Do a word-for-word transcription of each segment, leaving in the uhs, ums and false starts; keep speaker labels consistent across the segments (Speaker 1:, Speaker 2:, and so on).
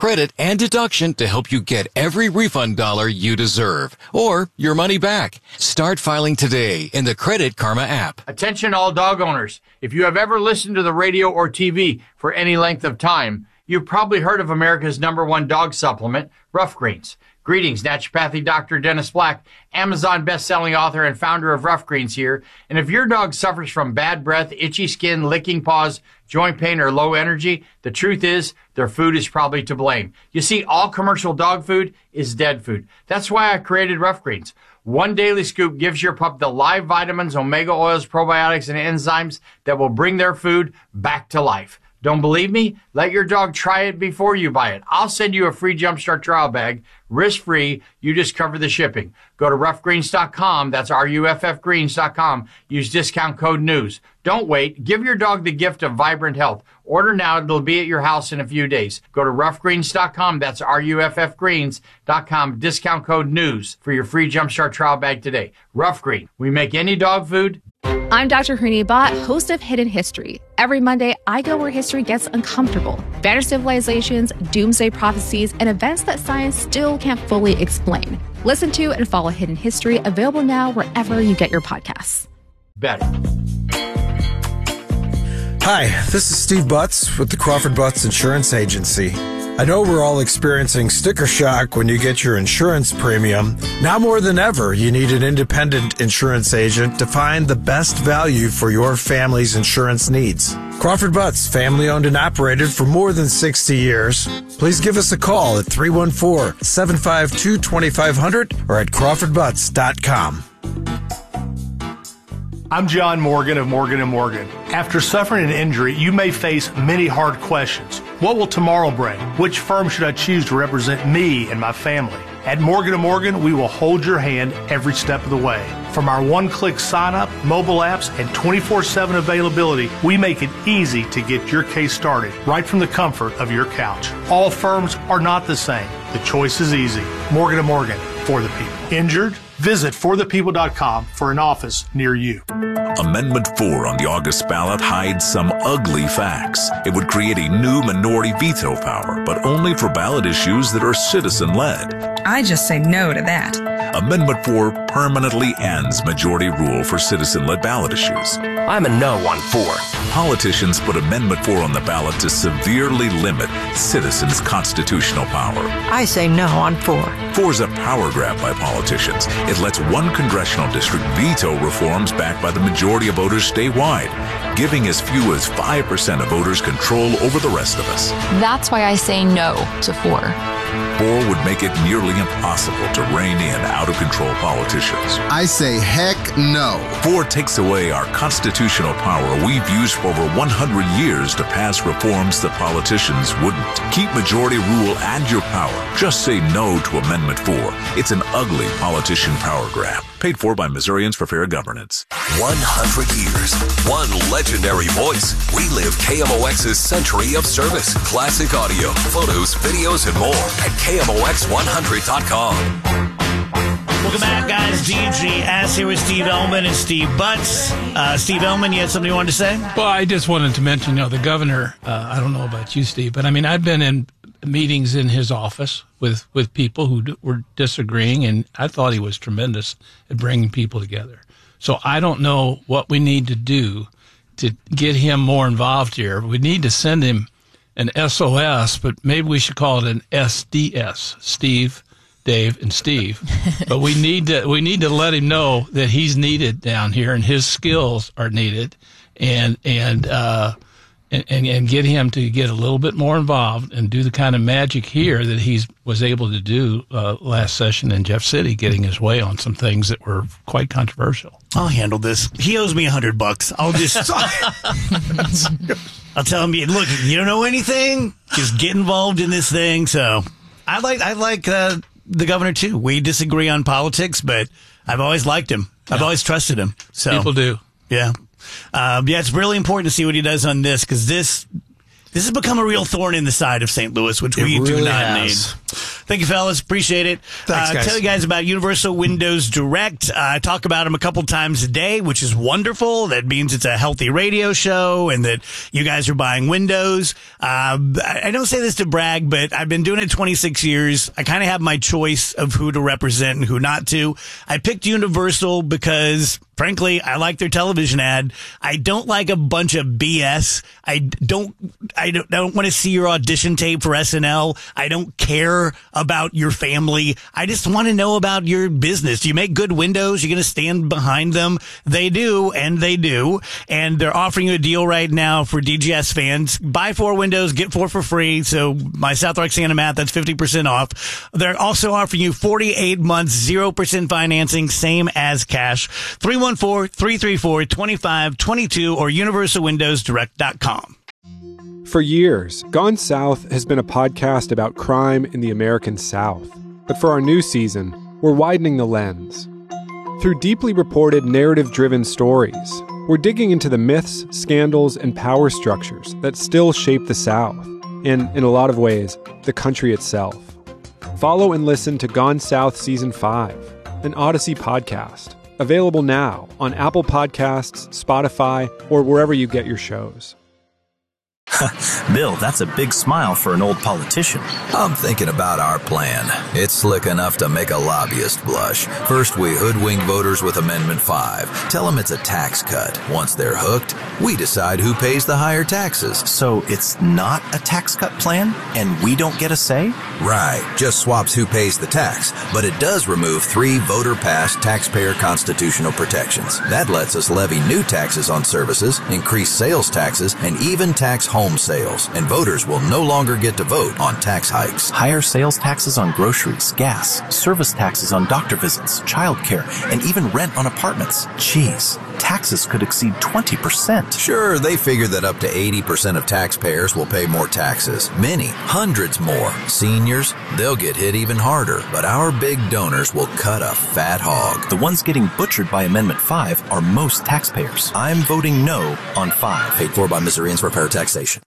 Speaker 1: credit, and deduction to help you get every refund dollar you deserve or your money back. Start filing today in the Credit Karma app.
Speaker 2: Attention all dog owners. If you have ever listened to the radio or T V for any length of time, you've probably heard of America's number one dog supplement, Rough Greens. Greetings, naturopathy doctor Dennis Black, Amazon best-selling author and founder of Rough Greens here. And if your dog suffers from bad breath, itchy skin, licking paws, joint pain, or low energy, the truth is their food is probably to blame. You see, all commercial dog food is dead food. That's why I created Rough Greens. One daily scoop gives your pup the live vitamins, omega oils, probiotics, and enzymes that will bring their food back to life. Don't believe me? Let your dog try it before you buy it. I'll send you a free Jumpstart trial bag, risk-free. You just cover the shipping. Go to rough greens dot com. That's R U F F greens dot com. Use discount code NEWS. Don't wait. Give your dog the gift of vibrant health. Order now. It'll be at your house in a few days. Go to rough greens dot com. That's R U F F greens dot com. Discount code NEWS for your free Jumpstart trial bag today. Rough Green. We make any dog food.
Speaker 3: I'm Doctor Hrini Bhatt, host of Hidden History. Every Monday, I go where history gets uncomfortable. Vanished civilizations, doomsday prophecies, and events that science still can't fully explain. Listen to and follow Hidden History, available now wherever you get your podcasts.
Speaker 2: Better.
Speaker 4: Hi, this is Steve Butts with the Crawford Butts Insurance Agency. I know we're all experiencing sticker shock when you get your insurance premium. Now more than ever, you need an independent insurance agent to find the best value for your family's insurance needs. Crawford Butts, family owned and operated for more than sixty years. Please give us a call at three one four, seven five two, two five zero zero or at crawford butts dot com.
Speaker 5: I'm John Morgan of Morgan and Morgan. After suffering an injury, you may face many hard questions. What will tomorrow bring? Which firm should I choose to represent me and my family? At Morgan and Morgan, we will hold your hand every step of the way. From our one-click sign-up, mobile apps, and twenty-four seven availability, we make it easy to get your case started right from the comfort of your couch. All firms are not the same. The choice is easy. Morgan and Morgan, for the people. Injured? Visit for the people dot com for an office near you.
Speaker 6: Amendment four on the August ballot hides some ugly facts. It would create a new minority veto power, but only for ballot issues that are citizen-led.
Speaker 7: I just say no to that.
Speaker 6: Amendment four permanently ends majority rule for citizen-led ballot issues.
Speaker 8: I'm a no on four.
Speaker 6: Politicians put Amendment four on the ballot to severely limit citizens' constitutional power.
Speaker 9: I say no on four.
Speaker 6: Four is a power grab by politicians. It lets one congressional district veto reforms backed by the majority of voters statewide, giving as few as five percent of voters control over the rest of us.
Speaker 10: That's why I say no to four.
Speaker 6: Four would make it nearly impossible to rein in out-of-control politicians.
Speaker 11: I say heck no.
Speaker 6: Four takes away our constitutional power we've used for over one hundred years to pass reforms that politicians wouldn't. Keep majority rule and your power. Just say no to Amendment four. It's an ugly politician power grab. Paid for by Missourians for Fair Governance.
Speaker 12: one hundred years. One legendary voice. Relive K M O X's century of service. Classic audio, photos, videos, and more at K M O X one hundred dot com.
Speaker 13: Welcome back, guys. D G S here with Steve Ellman and Steve Butts. Uh, Steve Ellman, you had something you wanted to say?
Speaker 14: Well, I just wanted to mention, you know, the governor, uh, I don't know about you, Steve, but I mean, I've been in meetings in his office with, with people who d- were disagreeing, and I thought he was tremendous at bringing people together. So I don't know what we need to do to get him more involved here. We need to send him an S O S, but maybe we should call it an S D S, Steve, Dave, and Steve. But we need to we need to let him know that he's needed down here and his skills are needed, and and uh, and, and and get him to get a little bit more involved and do the kind of magic here that he was able to do uh, last session in Jeff City, getting his way on some things that were quite controversial.
Speaker 13: I'll handle this. He owes me a hundred bucks. I'll just. I'll tell him, look, you don't know anything. Just get involved in this thing. So I like I like uh, the governor too. We disagree on politics, but I've always liked him. I've yeah. always trusted him. So
Speaker 14: people do.
Speaker 13: Yeah. Um, yeah, it's really important to see what he does on this, because this this has become a real thorn in the side of Saint Louis, which
Speaker 4: it
Speaker 13: we
Speaker 4: really
Speaker 13: do not
Speaker 4: has.
Speaker 13: need. Thank you, fellas. Appreciate it.
Speaker 4: Thanks,
Speaker 13: uh,
Speaker 4: guys.
Speaker 13: Tell you guys about Universal Windows Direct. Uh, I talk about them a couple times a day, which is wonderful. That means it's a healthy radio show and that you guys are buying windows. Uh, I don't say this to brag, but I've been doing it twenty-six years. I kind of have my choice of who to represent and who not to. I picked Universal because, frankly, I like their television ad. I don't like a bunch of B S. I don't, I don't, I don't want to see your audition tape for S N L. I don't care about your family. I just want to know about your business. Do you make good windows? You're going to stand behind them? They do, and they do. And they're offering you a deal right now for D G S fans. Buy four windows, get four for free. So my South Roxana math, that's fifty percent off. They're also offering you forty-eight months, zero percent financing, same as cash. three one four, three three four, two five two two or universal windows direct dot com.
Speaker 8: For years, Gone South has been a podcast about crime in the American South. But for our new season, we're widening the lens. Through deeply reported, narrative-driven stories, we're digging into the myths, scandals, and power structures that still shape the South, and, in a lot of ways, the country itself. Follow and listen to Gone South Season five, an Odyssey podcast, available now on Apple Podcasts, Spotify, or wherever you get your shows.
Speaker 9: Bill, that's a big smile for an old politician.
Speaker 15: I'm thinking about our plan. It's slick enough to make a lobbyist blush. First, we hoodwink voters with Amendment five. Tell them it's a tax cut. Once they're hooked, we decide who pays the higher taxes.
Speaker 9: So it's not a tax cut plan, and we don't get a say?
Speaker 15: Right. Just swaps who pays the tax. But it does remove three voter-passed taxpayer constitutional protections. That lets us levy new taxes on services, increase sales taxes, and even tax home sales, and voters will no longer get to vote on tax hikes.
Speaker 9: Higher sales taxes on groceries, gas, service taxes on doctor visits, childcare, and even rent on apartments. Jeez, taxes could exceed twenty percent.
Speaker 15: Sure, they figure that up to eighty percent of taxpayers will pay more taxes. Many, hundreds more. Seniors, they'll get hit even harder, but our big donors will cut a fat hog.
Speaker 9: The ones getting butchered by Amendment five are most taxpayers. I'm voting no on five.
Speaker 15: Paid for by Missourians for fair taxation.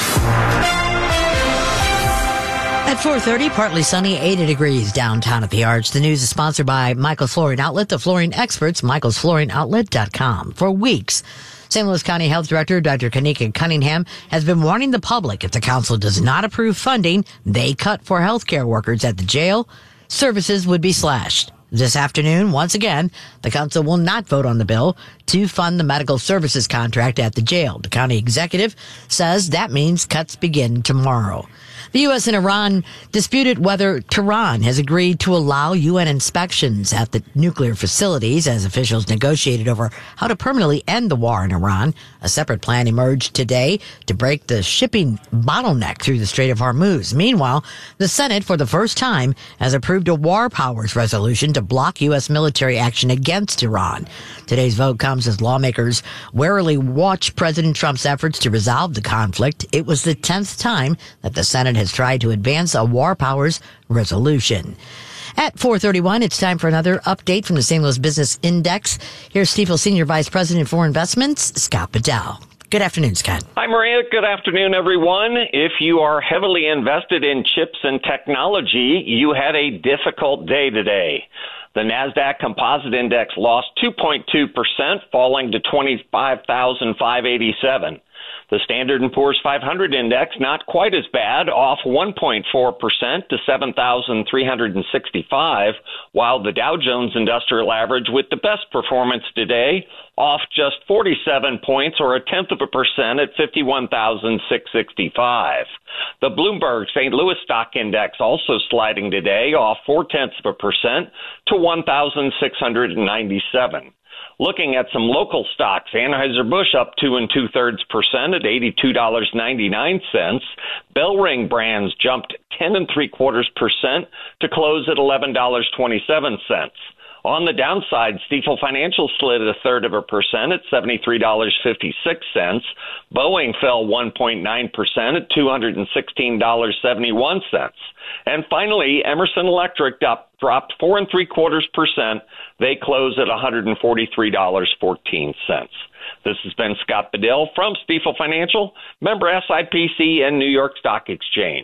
Speaker 16: At four thirty, partly sunny, eighty degrees downtown at the Arch. The news is sponsored by Michael's Flooring Outlet, the flooring experts, michaels flooring outlet dot com. For weeks, Saint Louis County Health Director Doctor Kanika Cunningham has been warning the public if the council does not approve funding they cut for healthcare workers at the jail, services would be slashed. This afternoon, once again, the council will not vote on the bill to fund the medical services contract at the jail. The county executive says that means cuts begin tomorrow. The U S and Iran disputed whether Tehran has agreed to allow U N inspections at the nuclear facilities as officials negotiated over how to permanently end the war in Iran. A separate plan emerged today to break the shipping bottleneck through the Strait of Hormuz. Meanwhile, the Senate, for the first time, has approved a war powers resolution to block U S military action against Iran. Today's vote comes as lawmakers warily watch President Trump's efforts to resolve the conflict. It was the tenth time that the Senate has tried to advance a war powers resolution. At four thirty-one, it's time for another update from the Saint Louis Business Index. Here's Stifel Senior Vice President for Investments, Scott Bedell. Good afternoon, Scott.
Speaker 17: Hi, Maria. Good afternoon, everyone. If you are heavily invested in chips and technology, you had a difficult day today. The NASDAQ Composite Index lost two point two percent, falling to twenty-five thousand five hundred eighty-seven. The Standard and Poor's five hundred Index, not quite as bad, off one point four percent to seven thousand three hundred sixty-five, while the Dow Jones Industrial Average, with the best performance today, off just forty-seven points or a tenth of a percent at fifty-one thousand six hundred sixty-five. The Bloomberg Saint Louis Stock Index also sliding today, off four-tenths of a percent to one thousand six hundred ninety-seven. Looking at some local stocks, Anheuser-Busch up two and two-thirds percent at eighty-two dollars and ninety-nine cents. Bellring Brands jumped ten and three-quarters percent to close at eleven dollars and twenty-seven cents. On the downside, Stifel Financial slid a third of a percent at seventy-three dollars and fifty-six cents. Boeing fell one point nine percent at two hundred sixteen dollars and seventy-one cents. And finally, Emerson Electric up, dropped four and three quarters percent. They close at one hundred forty-three dollars and fourteen cents. This has been Scott Bedell from Stifel Financial, member S I P C and New York Stock Exchange.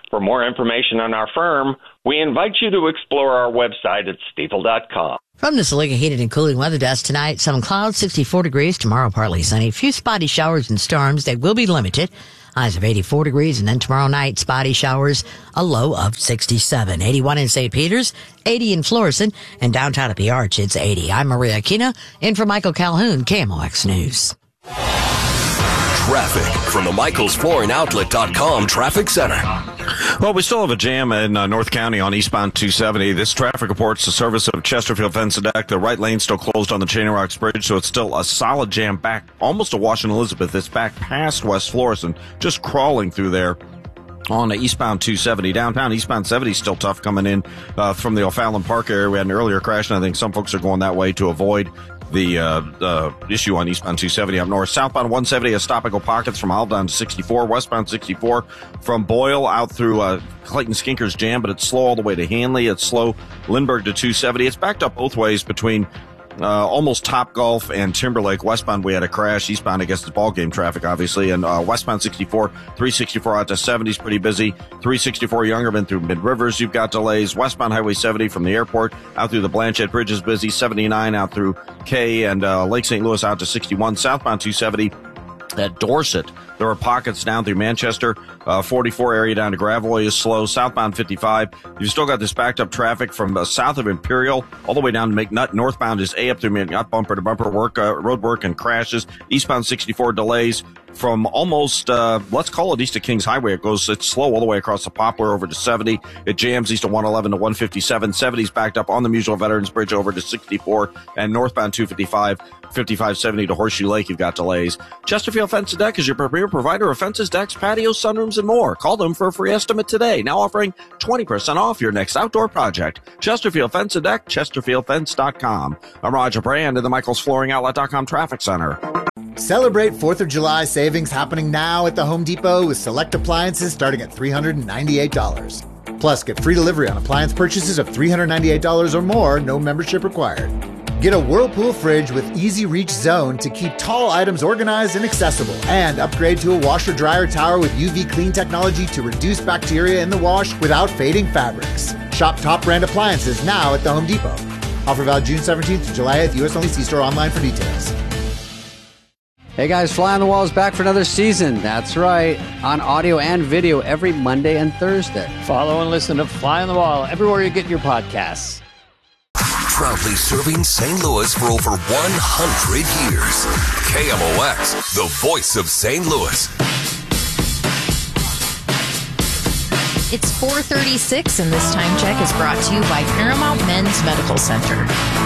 Speaker 17: For more information on our firm, we invite you to explore our website at stifel dot com.
Speaker 16: From the Saliga Heated and Cooling Weather Desk tonight, some clouds, sixty-four degrees. Tomorrow, partly sunny. A few spotty showers and storms. They will be limited. Highs of eighty-four degrees. And then tomorrow night, spotty showers, a low of sixty-seven. eighty-one in Saint Peters, eighty in Florissant, and downtown at the Arch, it's eighty. I'm Maria Aquino, in for Michael Calhoun, K M O X News.
Speaker 12: Traffic from the Michaels Flooring Outlet dot com Traffic Center.
Speaker 18: Well, we still have a jam in uh, North County on eastbound two seventy. This traffic reports the service of Chesterfield Fence and Deck. The right lane still closed on the Chain Rocks Bridge, so it's still a solid jam back almost to Washington Elizabeth. It's back past West Florissant, just crawling through there on the eastbound two seventy. Downtown eastbound seventy is still tough coming in uh, from the O'Fallon Park area. We had an earlier crash, and I think some folks are going that way to avoid the uh, uh, issue on eastbound two seventy up north. Southbound one seventy has stop-and-go pockets from Alvedon to sixty-four. Westbound sixty-four from Boyle out through uh, Clayton Skinker's Jam, but it's slow all the way to Hanley. It's slow Lindbergh to two seventy. It's backed up both ways between Uh, almost Topgolf and Timberlake. Westbound, we had a crash. Eastbound, I guess, it's ball game traffic, obviously. And uh, westbound sixty-four, three sixty-four out to seventy is pretty busy. three sixty-four Youngerman through Mid Rivers, you've got delays. Westbound Highway seventy from the airport out through the Blanchette Bridge is busy. seventy-nine out through K and uh, Lake Saint Louis out to sixty-one. Southbound two seventy at Dorset, there are pockets down through Manchester. Uh, forty-four area down to Gravois is slow. Southbound fifty-five, you've still got this backed up traffic from uh, south of Imperial all the way down to McNutt. Northbound is A up through McNutt, bumper to bumper work, uh, road work and crashes. Eastbound sixty-four delays from almost, uh, let's call it east of Kings Highway. It goes, it's slow all the way across the Poplar over to seventy. It jams east of one eleven to one fifty-seven. seventy's backed up on the Musial Veterans Bridge over to sixty-four, and northbound two fifty-five, fifty-five seventy to Horseshoe Lake, you've got delays. Chesterfield Fence and Deck is your premier provider of fences, decks, patios, sunrooms, and more. Call them for a free estimate today. Now offering twenty percent off your next outdoor project. Chesterfield Fence and Deck, chesterfield fence dot com. I'm Roger Brand in the Michaels Flooring Outlet dot com Traffic Center.
Speaker 19: Celebrate fourth of July savings happening now at the Home Depot with select appliances starting at three hundred ninety-eight dollars. Plus, get free delivery on appliance purchases of three hundred ninety-eight dollars or more, no membership required. Get a Whirlpool fridge with Easy Reach Zone to keep tall items organized and accessible. And upgrade to a washer-dryer tower with U V clean technology to reduce bacteria in the wash without fading fabrics. Shop top brand appliances now at the Home Depot. Offer valid June seventeenth to July eighth. U S only. See store online for details.
Speaker 20: Hey guys, Fly on the Wall is back for another season. That's right, on audio and video every Monday and Thursday.
Speaker 21: Follow and listen to Fly on the Wall everywhere you get your podcasts.
Speaker 12: Proudly serving Saint Louis for over one hundred years. K M O X, the voice of Saint Louis.
Speaker 10: It's four thirty-six, and this time check is brought to you by Paramount Men's Medical Center.